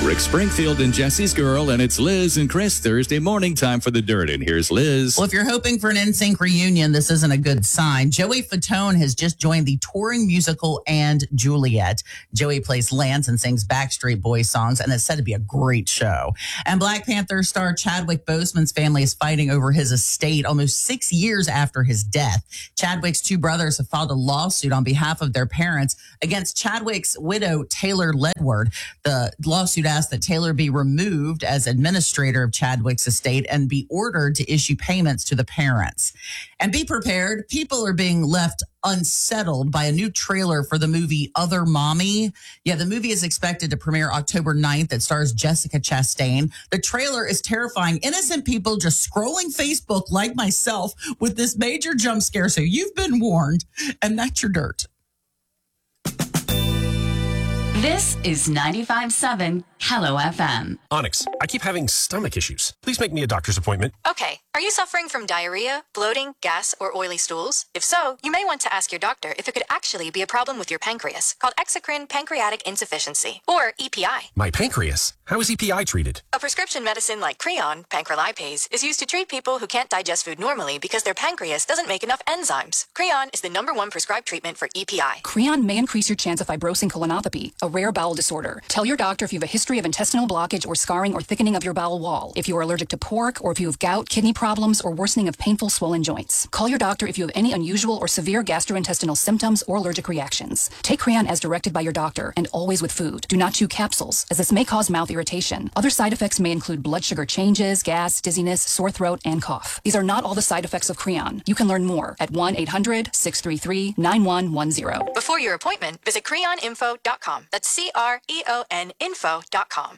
Rick Springfield and Jesse's Girl, and it's Liz and Chris Thursday morning time for the dirt. And here's Liz. Well, if you're hoping for an NSYNC reunion, this isn't a good sign. Joey Fatone has just joined the touring musical And Juliet. Joey plays Lance and sings Backstreet Boys songs, and it's said to be a great show. And Black Panther star Chadwick Boseman's family is fighting over his estate almost 6 years after his death. Chadwick's two brothers have filed a lawsuit on behalf of their parents against Chadwick's widow, Taylor Ledward. The lawsuit asked that Taylor be removed as administrator of Chadwick's estate and be ordered to issue payments to the parents. And be prepared, people are being left unsettled by a new trailer for the movie Other Mommy. Yeah, the movie is expected to premiere October 9th. It stars Jessica Chastain. The trailer is terrifying innocent people just scrolling Facebook like myself with this major jump scare. So you've been warned, and that's your dirt. This is 95.7 Hello FM. Onyx, I keep having stomach issues. Please make me a doctor's appointment. Okay. Are you suffering from diarrhea, bloating, gas, or oily stools? If so, you may want to ask your doctor if it could actually be a problem with your pancreas, called exocrine pancreatic insufficiency, or EPI. My pancreas? How is EPI treated? A prescription medicine like Creon, pancrelipase, is used to treat people who can't digest food normally because their pancreas doesn't make enough enzymes. Creon is the #1 prescribed treatment for EPI. Creon may increase your chance of fibrosing colonopathy, a rare bowel disorder. Tell your doctor if you have a history of intestinal blockage or scarring or thickening of your bowel wall, if you are allergic to pork, or if you have gout, kidney problems, or worsening of painful swollen joints. Call your doctor if you have any unusual or severe gastrointestinal symptoms or allergic reactions. Take Creon as directed by your doctor and always with food. Do not chew capsules, as this may cause mouth irritation. Other side effects may include blood sugar changes, gas, dizziness, sore throat, and cough. These are not all the side effects of Creon. You can learn more at 1-800-633-9110. Before your appointment, visit creoninfo.com. That's CREON info.com.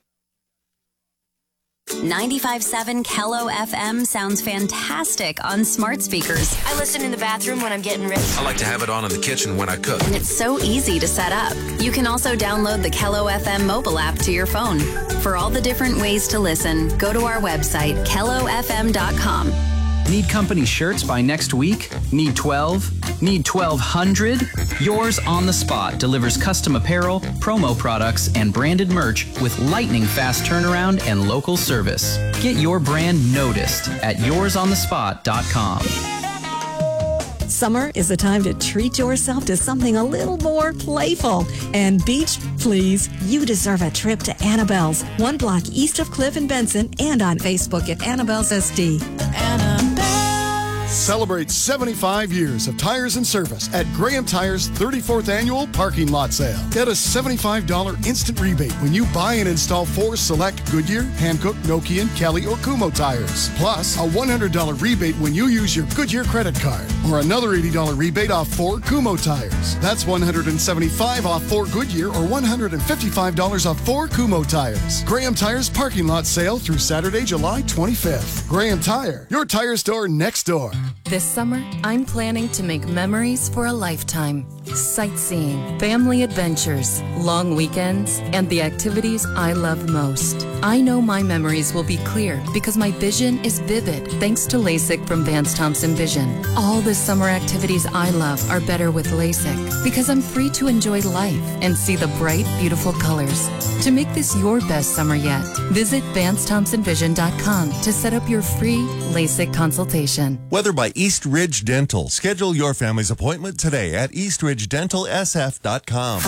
95.7 Kello FM sounds fantastic on smart speakers. I listen in the bathroom when I'm getting ready. I like to have it on in the kitchen when I cook. And it's so easy to set up. You can also download the Kello FM mobile app to your phone. For all the different ways to listen, go to our website, kellofm.com. Need company shirts by next week? Need 12? Need 1,200? Yours on the Spot delivers custom apparel, promo products, and branded merch with lightning fast turnaround and local service. Get your brand noticed at yoursonthespot.com. Summer is the time to treat yourself to something a little more playful. And beach, please, you deserve a trip to Annabelle's, 1 block east of Cliff and Benson, and on Facebook at Annabelle's SD. Celebrate 75 years of tires and service at Graham Tires' 34th annual parking lot sale. Get a $75 instant rebate when you buy and install 4 select Goodyear, Hankook, Nokian, Kelly, or Kumho tires. Plus, a $100 rebate when you use your Goodyear credit card. Or another $80 rebate off 4 Kumho tires. That's $175 off 4 Goodyear or $155 off 4 Kumho tires. Graham Tires parking lot sale through Saturday, July 25th. Graham Tire, your tire store next door. This summer, I'm planning to make memories for a lifetime. Sightseeing, family adventures, long weekends, and the activities I love most. I know my memories will be clear because my vision is vivid thanks to LASIK from Vance Thompson Vision. All the summer activities I love are better with LASIK because I'm free to enjoy life and see the bright, beautiful colors. To make this your best summer yet, visit VanceThompsonVision.com to set up your free LASIK consultation. Weather by East Ridge Dental. Schedule your family's appointment today at eastridgedentalsf.com.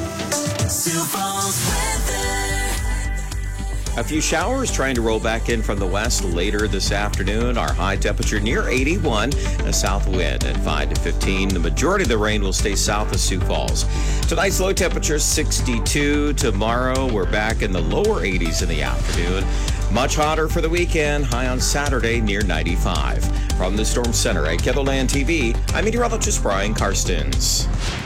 A few showers trying to roll back in from the west later this afternoon. Our high temperature near 81, a south wind at 5 to 15. The majority of the rain will stay south of Sioux Falls. Tonight's low temperature 62. Tomorrow we're back in the lower 80s in the afternoon. Much hotter for the weekend, high on Saturday near 95. From the Storm Center at KELOLAND TV, I'm meteorologist Brian Karstens.